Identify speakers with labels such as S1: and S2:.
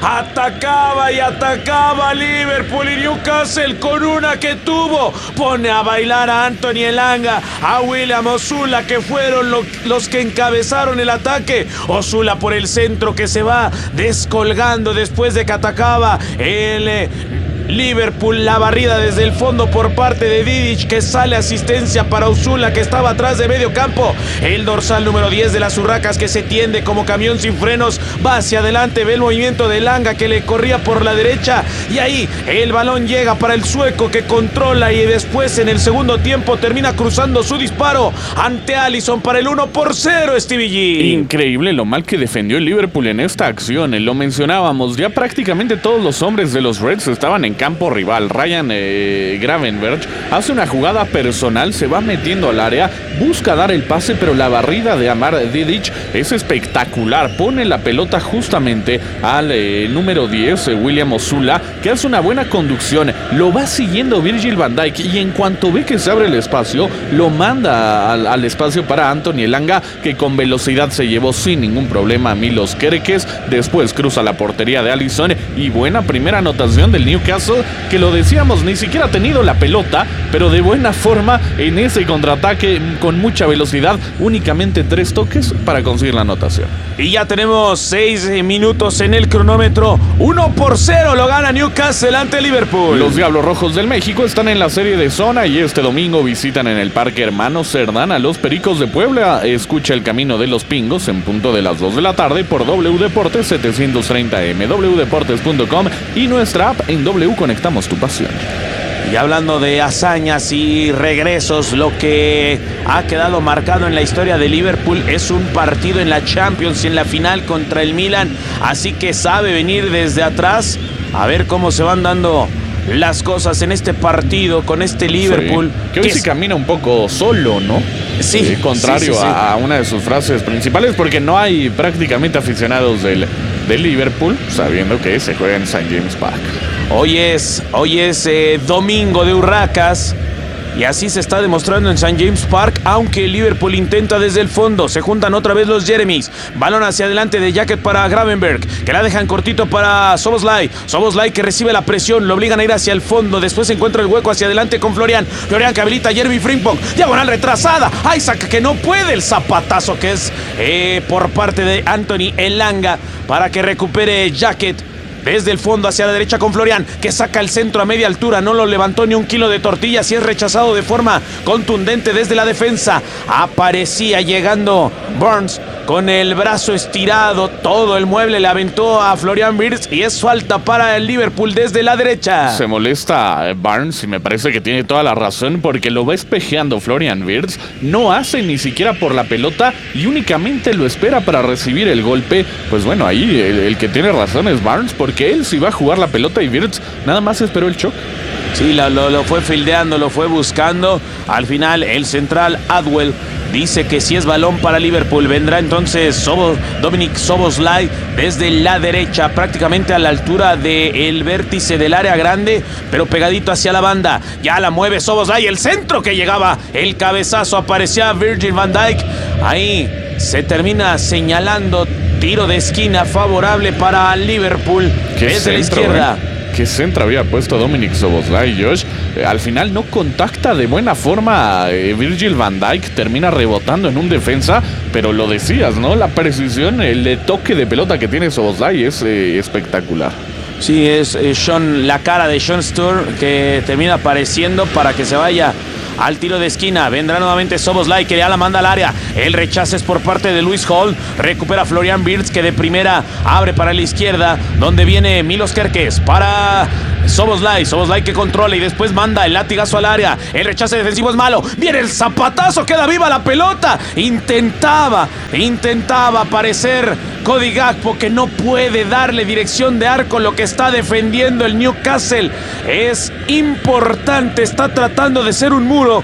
S1: Atacaba y atacaba Liverpool, y Newcastle con una que tuvo pone a bailar a Anthony Elanga, a William Osula, que fueron los que encabezaron el ataque. Osula por el centro, que se va descolgando después de que atacaba el Liverpool. La barrida desde el fondo por parte de Vidic, que sale asistencia para Osula, que estaba atrás de medio campo. El dorsal número 10 de las Urracas, que se tiende como camión sin frenos, va hacia adelante, ve el movimiento de Elanga, que le corría por la derecha, y ahí el balón llega para el sueco, que controla, y después en el segundo tiempo termina cruzando su disparo ante Alisson para el 1-0, Stevie G.
S2: Increíble lo mal que defendió el Liverpool en esta acción. Lo mencionábamos, ya prácticamente todos los hombres de los Reds estaban en campo rival. Ryan Gravenberch hace una jugada personal, se va metiendo al área, busca dar el pase, pero la barrida de Amar Vidic es espectacular. Pone la pelota justamente al número 10, William Osula, que hace una buena conducción. Lo va siguiendo Virgil van Dijk, y en cuanto ve que se abre el espacio, lo manda al espacio para Anthony Elanga, que con velocidad se llevó sin ningún problema a Milos Kerkez. Después cruza la portería de Alisson, y buena primera anotación del Newcastle, que lo decíamos, ni siquiera ha tenido la pelota, pero de buena forma en ese contraataque con mucha velocidad. Únicamente 3 toques para conseguir la anotación.
S1: Y ya tenemos 6 minutos en el cronómetro. 1-0 lo gana Newcastle ante Liverpool.
S2: Los Diablos Rojos del México están en la serie de zona, y este domingo visitan en el Parque Hermano Cerdán a los Pericos de Puebla. Escucha El Camino de los Pingos en punto de las 2 de la tarde por W Deportes 730M, wdeportes.com y nuestra app en W Conectamos tu pasión.
S1: Y hablando de hazañas y regresos, lo que ha quedado marcado en la historia de Liverpool es un partido en la Champions y en la final contra el Milan. Así que sabe venir desde atrás, a ver cómo se van dando las cosas en este partido con este Liverpool.
S2: Sí, que hoy sí camina un poco solo, ¿no?
S1: Sí.
S2: Contrario a una de sus frases principales, porque no hay prácticamente aficionados del Liverpool, sabiendo que se juega en St. James Park.
S1: Hoy es domingo de Urracas, y así se está demostrando en St. James Park, aunque el Liverpool intenta desde el fondo. Se juntan otra vez los Jeremys. Balón hacia adelante de Jacket para Gravenberch, que la dejan cortito para Szoboszlai. Szoboszlai, que recibe la presión, lo obligan a ir hacia el fondo. Después se encuentra el hueco hacia adelante con Florian. Florian, que habilita a Jeremy Frimpong. Diagonal retrasada. Isaac, que no puede. El zapatazo que es por parte de Anthony Elanga para que recupere Jacket. Desde el fondo hacia la derecha con Florian, que saca el centro a media altura. No lo levantó ni un kilo de tortillas y es rechazado de forma contundente desde la defensa. Aparecía llegando Burns con el brazo estirado. Todo el mueble le aventó a Florian Wirtz, y es falta para el Liverpool desde la derecha.
S2: Se molesta Barnes, y me parece que tiene toda la razón, porque lo va espejeando Florian Wirtz. No hace ni siquiera por la pelota y únicamente lo espera para recibir el golpe. Pues bueno, ahí el que tiene razón es Barnes, porque él sí va a jugar la pelota y Wirtz nada más esperó el choque.
S1: Sí, lo fue fildeando, lo fue buscando. Al final el central Adwell dice que si es balón para Liverpool. Vendrá entonces Dominic Szoboszlai desde la derecha, prácticamente a la altura del vértice del área grande, pero pegadito hacia la banda. Ya la mueve Szoboszlai, el centro que llegaba, el cabezazo, aparecía Virgil van Dijk. Ahí se termina señalando tiro de esquina favorable para Liverpool desde la izquierda.
S2: ¿Qué centro había puesto Dominic Szoboszlai, Josh? Al final no contacta de buena forma a Virgil van Dijk, termina rebotando en un defensa, pero lo decías, ¿no? La precisión, el toque de pelota que tiene Szoboszlai es espectacular.
S1: Sí, es la cara de Sean Sturr, que termina apareciendo para que se vaya al tiro de esquina. Vendrá nuevamente Szoboszlai, que ya la manda al área. El rechazo es por parte de Lewis Hall. Recupera Florian Wirtz, que de primera abre para la izquierda, donde viene Milos Kerkez para Szoboszlai, que controla y después manda el latigazo al área. El rechazo defensivo es malo. Viene el zapatazo, queda viva la pelota. Intentaba aparecer Cody Gakpo, que no puede darle dirección de arco. Lo que está defendiendo el Newcastle es importante. Está tratando de ser un muro